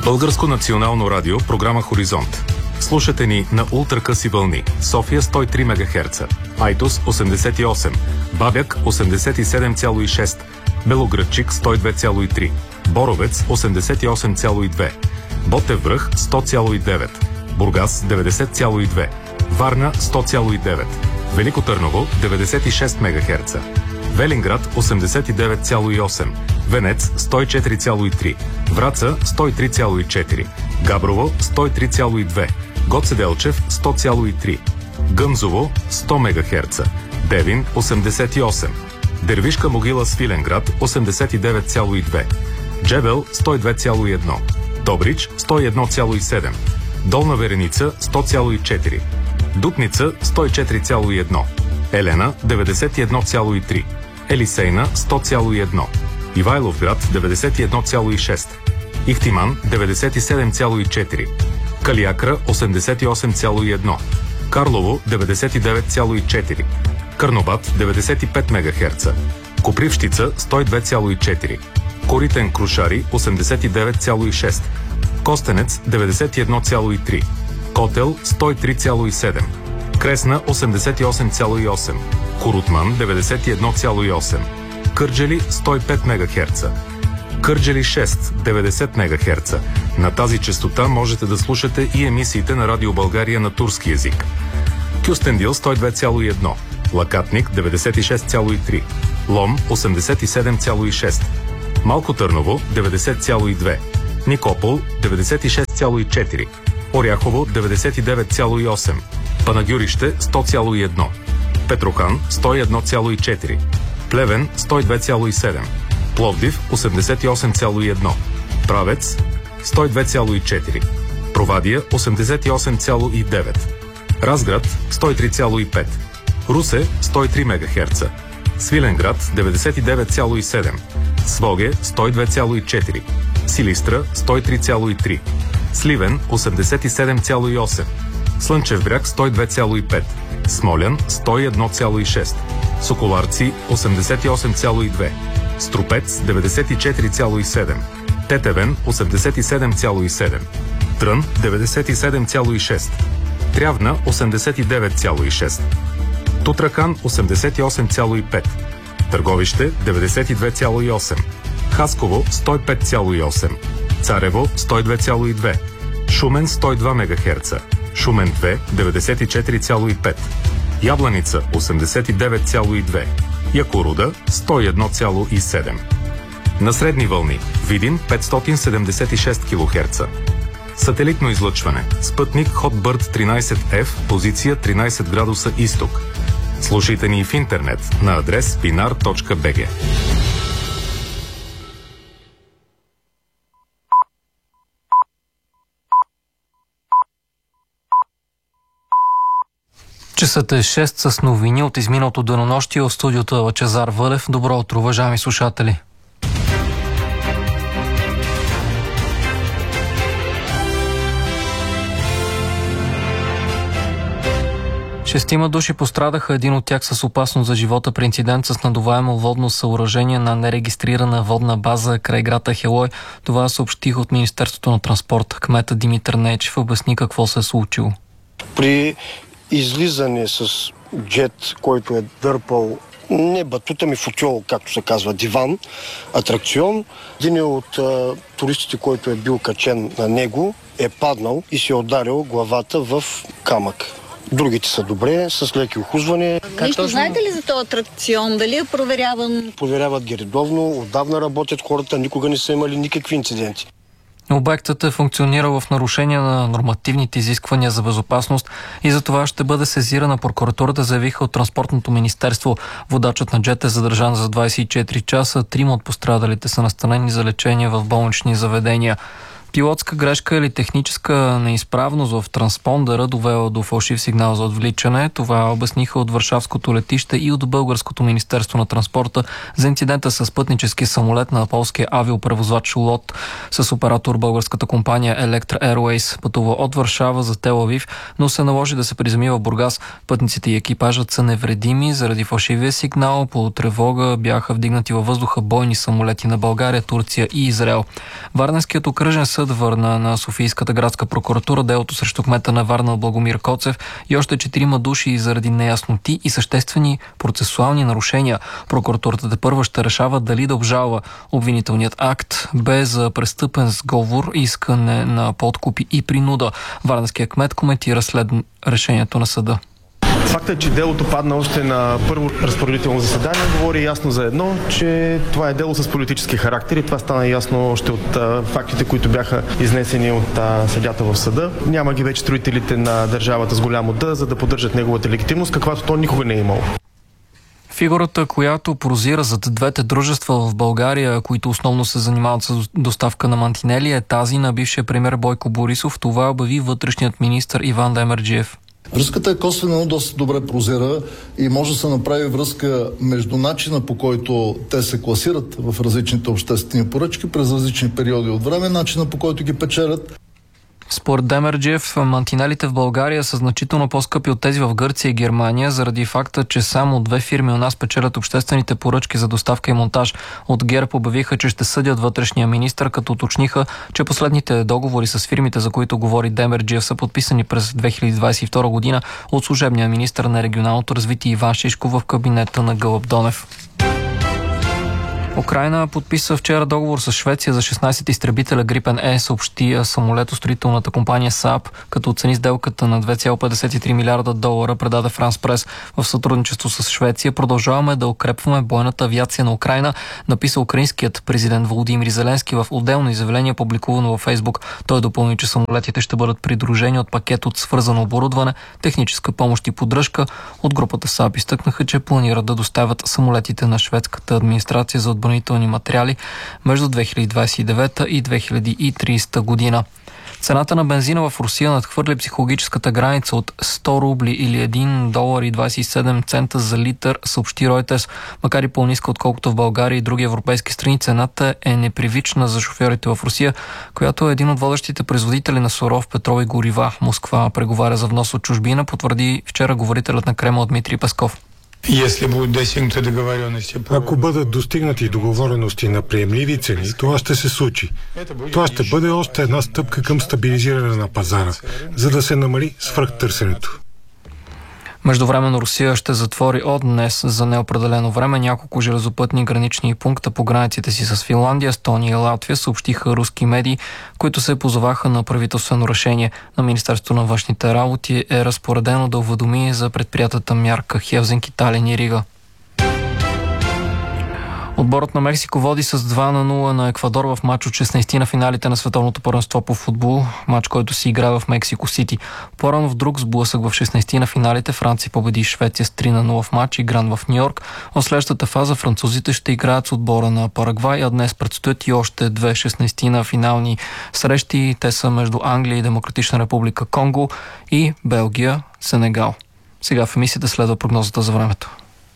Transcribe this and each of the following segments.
Българско национално радио, програма Хоризонт. Слушате ни на ултракъси вълни. София 103 МГц, Айтос 88, Бабяк 87,6, Белоградчик 102,3, Боровец 88,2, Ботев връх 100,9, Бургас 90,2, Варна 100,9, Велико Търново 96 МГц, Велинград 89,8, Венец 104,3, Враца 103,4, Габрово 103,2, Гоце Делчев 100,3, Гъмзово 100 МГц, Девин 88, Дервишка могила Свиленград 89,2, Джебел 102,1, Добрич 101,7, Долна Вереница 100,4, Дупница 104,1, Елена 91,3, Елисейна 100,1, Ивайловград 91,6, Ихтиман 97,4, Калиакра 88,1, Карлово 99,4, Карнобат 95 МГц, Копривщица 102,4, Коритен Крушари 89,6, Костенец 91,3, Котел 103,7, Кресна 88,8, Корутман 91,8, Кърджали 105 МГц, Кърджали 6 90 МГц. На тази честота можете да слушате и емисиите на Радио България на турски език. Кюстендил 102,1, Лакатник 96,3, Лом 87,6, Малко Търново 90,2, Никопол 96,4, Оряхово 99,8, Панагюрище 100,1, Петрохан 101,4, Плевен 102,7, Пловдив 88,1, Правец 102,4, Провадия 88,9, Разград 103,5, Русе 103 МГц, Свиленград 99,7, Своге 102,4, Силистра 103,3, Сливен 87,8, Слънчев бряг 102,5, Смолян 101,6, Соколарци 88,2, Струпец 94,7, Тетевен 87,7, Трън 97,6, Трявна 89,6, Тутракан 88,5, Търговище 92,8, Хасково 105,8, Царево 102,2, Шумен 102 МГц, Шумен 2 94,5, Ябланица 89,2, Якоруда 101,7. На средни вълни Видин 576 кГц. Сателитно излъчване. Спътник Hotbird 13F, позиция 13 градуса изток. Слушайте ни в интернет на адрес pinar.bg. Часът е 6 с новини от изминалото денонощие в студиото Лъчезар Вълев. Добро утро, уважаеми слушатели! Шестима души пострадаха, един от тях с опасност за живота при инцидент с надуваемо водно съоръжение на нерегистрирана водна база край град Ахелой. Това съобщих от Министерството на транспорта. Кмета Димитър Нейчев обясни какво се е случило. При излизане с джет, който е дърпал не батута ми футьол, както се казва, диван, атракцион. Един от туристите, който е бил качен на него, е паднал и се е ударил главата в камък. Другите са добре, с леки охузване. Нищо знаете ли за този атракцион? Дали е проверяван? Проверяват ги редовно, отдавна работят хората, никога не са имали никакви инциденти. Обектът е функционирал в нарушение на нормативните изисквания за безопасност и за това ще бъде сезирана прокуратурата, заявиха от Транспортното министерство. Водачът на джет е задържан за 24 часа, 3 от пострадалите са настанени за лечение в болнични заведения. Пилотска грешка или техническа неизправност в транспондера довела до фалшив сигнал за отвличане. Това обясниха от Варшавското летище и от Българското министерство на транспорта за инцидента с пътнически самолет на полския авиопревозвач ЛОТ с оператор българската компания Electra Airways. Пътува от Варшава за Тел Авив, но се наложи да се приземи в Бургас. Пътниците и екипажът са невредими. Заради фалшивия сигнал по тревога бяха вдигнати във въздуха бойни самолети на България, Турция и Израел. Варненският окръжен съд съд върна на Софийската градска прокуратура делото срещу кмета на Варна Благомир Коцев и още 4 души заради неясноти и съществени процесуални нарушения. Прокуратурата тепърва ще решава дали да обжалва обвинителният акт без престъпен сговор, искане на подкупи и принуда. Варненският кмет коментира след решението на съда. Фактът, че делото падна още на първо разпоредително заседание, говори ясно за едно, че това е дело с политически характер и това стана ясно още от фактите, които бяха изнесени от съдята в съда. Няма ги вече строителите на държавата с голямо Д, за да поддържат неговата легитимност, каквато то никога не е имало. Фигурата, която прозира зад двете дружества в България, които основно се занимават с доставка на мантинели, е тази на бившия премиер Бойко Борисов. Това обяви вътрешният министър Иван Демерджиев. Връзката е косвено доста добре прозира и може да се направи връзка между начина, по който те се класират в различните обществени поръчки през различни периоди от време, начина, по който ги печелят. Според Демерджиев, мантинелите в България са значително по-скъпи от тези в Гърция и Германия, заради факта, че само 2 фирми у нас печелят обществените поръчки за доставка и монтаж. От ГЕРБ обявиха, че ще съдят вътрешния министър, като уточниха, че последните договори с фирмите, за които говори Демерджиев, са подписани през 2022 година от служебния министър на регионалното развитие Иван Шишков в кабинета на Гълъб Донев. Украйна подписа вчера договор с Швеция за 16 изтребителя Gripen E, съобщи самолетостроителната компания СААБ, като оцени сделката на $2,53 милиарда, предаде Франс Прес. В сътрудничество с Швеция продължаваме да укрепваме бойната авиация на Украйна, написа украинският президент Володимир Зеленски в отделно изявление, публикувано във Фейсбук. Той допълни, че самолетите ще бъдат придружени от пакет от свързано оборудване, техническа помощ и поддръжка. От групата СААБ изтъкнаха, че планират да доставят самолетите на шведската администрация за отбранителни материали между 2029 и 2030 година. Цената на бензина в Русия надхвърли психологическата граница от 100 рубли или $1,27 за литър, съобщи Reuters. Макар и по-ниска, отколкото в България и други европейски страни, цената е непривична за шофьорите в Русия, която е един от водещите производители на суров петрол и горива. Москва преговаря за внос от чужбина, потвърди вчера говорителят на Кремъл Дмитрий Песков. Ако бъдат достигнати договорености на приемливи цени, това ще се случи. Това ще бъде още една стъпка към стабилизиране на пазара, за да се намали свръхтърсенето. Междувременно Русия ще затвори от днес за неопределено време няколко железопътни гранични пункта по границите си с Финландия, Естония и Латвия, съобщиха руски медии, които се позоваха на правителствено решение. На Министерството на външните работи е разпоредено да уведоми за предприятата мярка Хелзинки, Талин и Рига. Отборът на Мексико води с 2-0 на Еквадор в матч от 16 на финалите на световното първенство по футбол, матч, който се игра в Мексико Сити. По-рано в друг сблъсък в 16 на финалите Франция победи Швеция с 3-0 в матч, игран в Нью-Йорк. В следващата фаза французите ще играят с отбора на Парагвай, а днес предстоят и още 2 16 на финални срещи. Те са между Англия и Демократична република Конго и Белгия, Сенегал. Сега в емисията следва прогнозата за времето.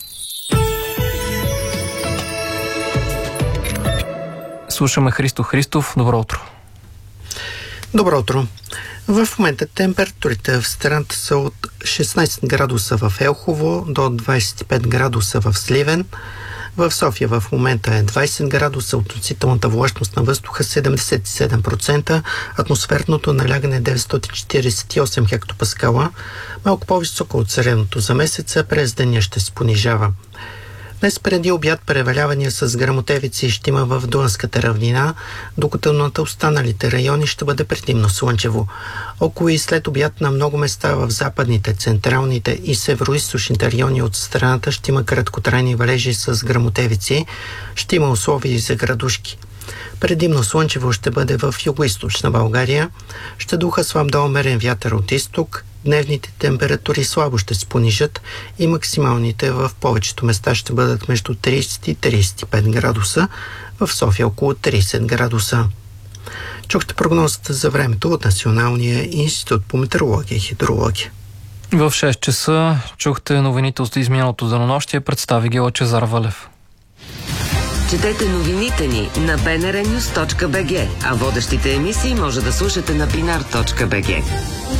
Слушаме Христо Христов. Добро утро. Добро утро. В момента температурите в страната са от 16 градуса в Елхово до 25 градуса в Сливен. В София в момента е 20 градуса, относителната влажност на въздуха 77%, атмосферното налягане 948 хектопаскала, малко по-високо от средното за месеца, през деня ще се понижава. Днес преди обяд превалявания с гръмотевици ще има в Дунавската равнина, докато над останалите райони ще бъде предимно слънчево. Около и след обяд на много места в западните, централните и североизточните райони от страната ще има краткотрайни валежи с гръмотевици, ще има условия и за градушки. Предимно слънчево ще бъде в югоизточна България, ще духа слаб до умерен вятър от изток, дневните температури слабо ще се понижат и максималните в повечето места ще бъдат между 30 и 35 градуса, в София около 30 градуса. Чухте прогнозата за времето от Националния институт по метеорология и хидрология. В 6 часа чухте новините от изминалото денонощие, представи ги Лъчезар Валев. Четете новините ни на bnrnews.bg, а водещите емисии може да слушате на binar.bg.